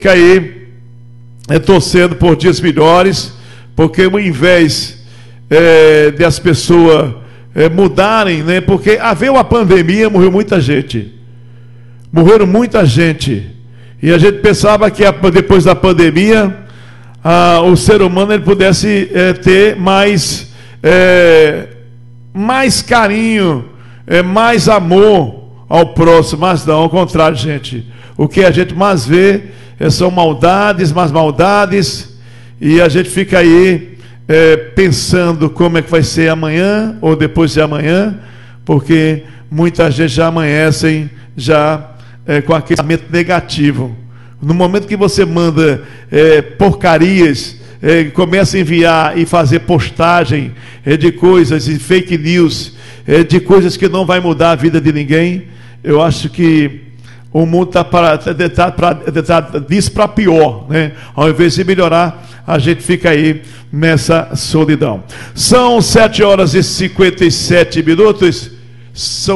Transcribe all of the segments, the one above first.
fica aí torcendo por dias melhores, porque ao invés de as pessoas mudarem, né? Porque veio a pandemia, morreu muita gente. Morreram muita gente. E a gente pensava que depois da pandemia o ser humano ele pudesse ter mais carinho, mais amor ao próximo, mas não, ao contrário, gente. O que a gente mais vê são maldades, mais maldades, e a gente fica aí pensando como é que vai ser amanhã ou depois de amanhã, porque muita gente já amanhecem com aquele pensamento negativo. No momento que você manda porcarias, começa a enviar e fazer postagem de coisas e fake news, de coisas que não vai mudar a vida de ninguém, eu acho que o mundo está disso para pior, né? Ao invés de melhorar, a gente fica aí nessa solidão. São 7h57. São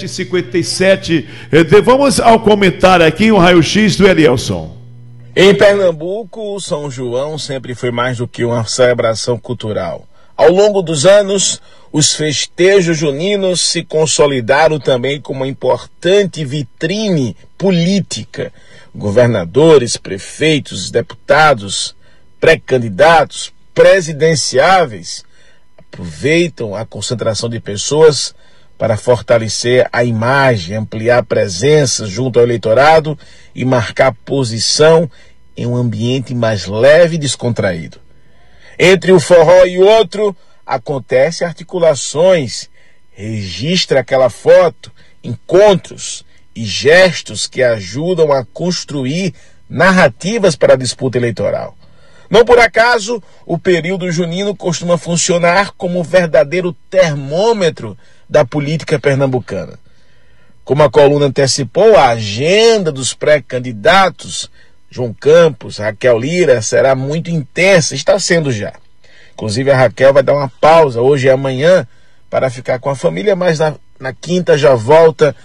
7h57. Vamos ao comentário aqui, um raio-x do Elielson. Em Pernambuco, o São João sempre foi mais do que uma celebração cultural. Ao longo dos anos, os festejos juninos se consolidaram também como uma importante vitrine política. Governadores, prefeitos, deputados, pré-candidatos, presidenciáveis aproveitam a concentração de pessoas para fortalecer a imagem, ampliar a presença junto ao eleitorado e marcar posição em um ambiente mais leve e descontraído. Entre o forró e o outro, acontecem articulações, registra aquela foto, encontros e gestos que ajudam a construir narrativas para a disputa eleitoral. Não por acaso, o período junino costuma funcionar como um verdadeiro termômetro da política pernambucana. Como a coluna antecipou, a agenda dos pré-candidatos, João Campos, Raquel Lira, será muito intensa, está sendo já. Inclusive a Raquel vai dar uma pausa hoje e amanhã para ficar com a família, mas na quinta já volta,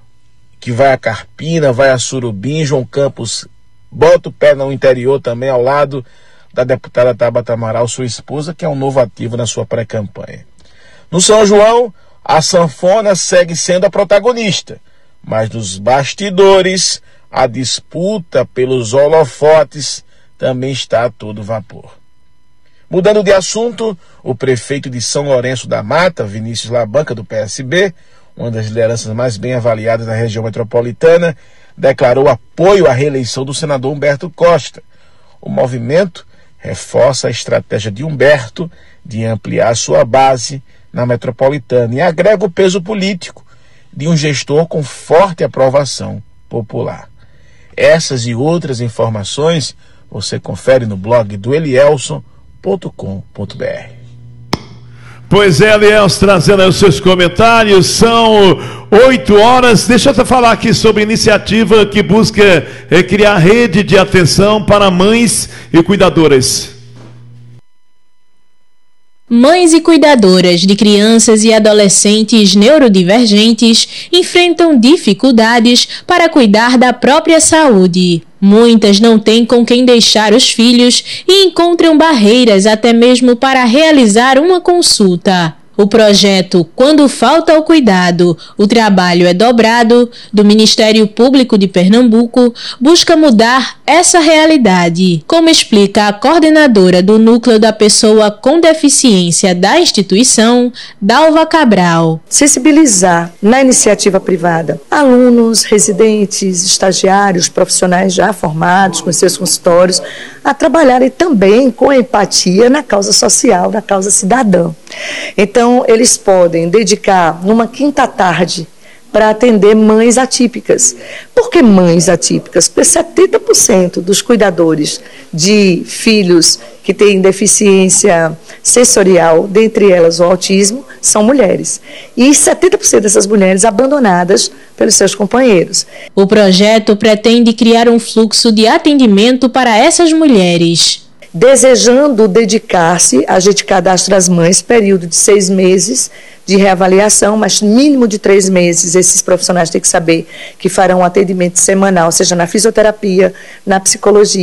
que vai a Carpina, vai a Surubim. João Campos bota o pé no interior também, ao lado da deputada Tabata Amaral, sua esposa, que é um novo ativo na sua pré-campanha. No São João, a sanfona segue sendo a protagonista, mas nos bastidores, a disputa pelos holofotes também está a todo vapor. Mudando de assunto, o prefeito de São Lourenço da Mata, Vinícius Labanca, do PSB, uma das lideranças mais bem avaliadas da região metropolitana, declarou apoio à reeleição do senador Humberto Costa. O movimento reforça a estratégia de Humberto de ampliar sua base na metropolitana e agrega o peso político de um gestor com forte aprovação popular. Essas e outras informações você confere no blog do elielson.com.br. Pois é, Elielson, trazendo aí os seus comentários. São 8h. Deixa eu falar aqui sobre a iniciativa que busca criar rede de atenção para mães e cuidadoras. Mães e cuidadoras de crianças e adolescentes neurodivergentes enfrentam dificuldades para cuidar da própria saúde. Muitas não têm com quem deixar os filhos e encontram barreiras até mesmo para realizar uma consulta. O projeto Quando Falta o Cuidado, o Trabalho é Dobrado, do Ministério Público de Pernambuco, busca mudar essa realidade, como explica a coordenadora do Núcleo da Pessoa com Deficiência da instituição, Dalva Cabral. Sensibilizar na iniciativa privada alunos, residentes, estagiários, profissionais já formados com seus consultórios, a trabalharem também com empatia na causa social, na causa cidadã. Então, eles podem dedicar numa quinta tarde para atender mães atípicas. Por que mães atípicas? Porque 70% dos cuidadores de filhos que têm deficiência sensorial, dentre elas o autismo, são mulheres. E 70% dessas mulheres abandonadas pelos seus companheiros. O projeto pretende criar um fluxo de atendimento para essas mulheres. Desejando dedicar-se, a gente cadastra as mães, período de 6 meses de reavaliação, mas mínimo de 3 meses. Esses profissionais têm que saber que farão um atendimento semanal, seja na fisioterapia, na psicologia.